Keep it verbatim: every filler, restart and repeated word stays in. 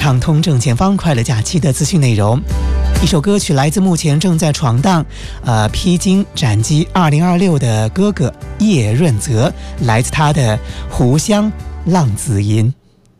畅通正前方快乐假期的资讯内容。一首歌曲来自目前正在闯荡、呃披荆斩棘二零二六的哥哥叶润泽，来自他的《湖湘浪子吟》。